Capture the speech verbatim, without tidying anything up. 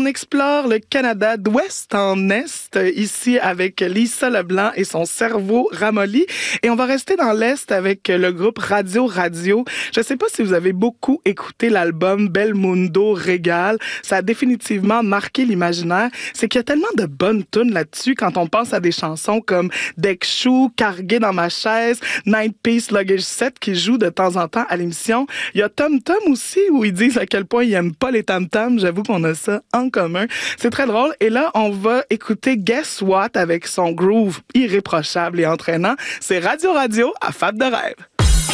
explore le Canada d'ouest en est, ici avec Lisa Leblanc et son cerveau ramolli. Et on va rester dans l'est avec le groupe Radio Radio. Je ne sais pas si vous avez beaucoup écouté l'album Belmundo Régal. Ça a définitivement marqué l'imaginaire. C'est qu'il y a tellement de bonnes tunes là-dessus quand on pense à des chansons comme Deck Shoe, Cargué dans ma chaise, Night Piece Luggage Set qui jouent de temps en temps à l'émission. Il y a Tom Tom aussi où ils disent à quel point ils aiment pas les tam-tams. J'avoue qu'on a ça en commun. C'est très drôle. Et là, on va écouter Guess What avec son groove irréprochable et entraînant. C'est Radio Radio à Fab de rêve.